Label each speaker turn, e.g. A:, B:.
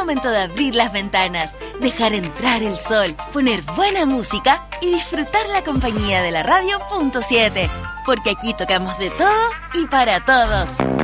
A: momento de abrir las ventanas, dejar entrar el sol, poner buena música y disfrutar la compañía de la radio .7, porque aquí tocamos de todo y para todos.